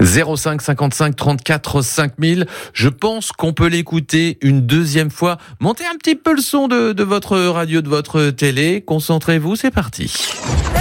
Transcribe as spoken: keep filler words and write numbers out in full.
zéro cinq cinquante-cinq trente-quatre cinq mille. Je pense qu'on peut l'écouter une deuxième fois. Montez un petit peu le son de, de votre radio, de votre télé. Concentrez-vous, c'est parti.